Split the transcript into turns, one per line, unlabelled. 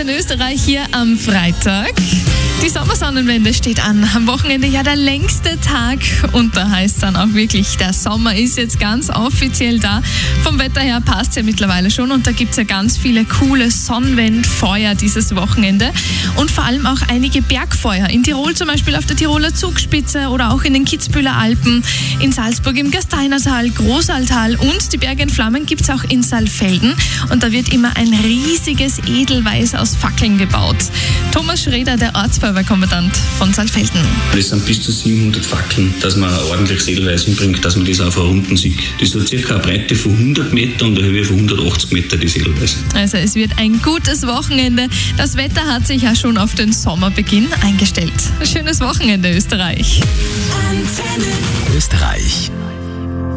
in Österreich hier am Freitag. Die Sommersonnenwende steht an. Am Wochenende ja der längste Tag und da heißt dann auch wirklich, der Sommer ist jetzt ganz offiziell da. Vom Wetter her passt es ja mittlerweile schon und da gibt es ja ganz viele coole Sonnenwendfeuer dieses Wochenende und vor allem auch einige Bergfeuer. In Tirol zum Beispiel auf der Tiroler Zugspitze oder auch in den Kitzbüheler Alpen, in Salzburg im Gasteinertal, Großaltal und die Berge in Flammen gibt es auch in Saalfelden und da wird immer ein riesiges Edelweiß aus Fackeln gebaut. Thomas Schreder, der Ortsfeuerwehrkommandant von Saalfelden.
Das sind bis zu 700 Fackeln, dass man ordentlich Edelweiß hinbringt, dass man das auf einer Runden sieht. Das hat circa eine Breite von 100 Meter und eine Höhe von 180 Meter, das Edelweiß.
Also es wird ein gutes Wochenende. Das Wetter hat sich ja schon auf den Sommerbeginn eingestellt. Ein schönes Wochenende, Österreich.
Österreich.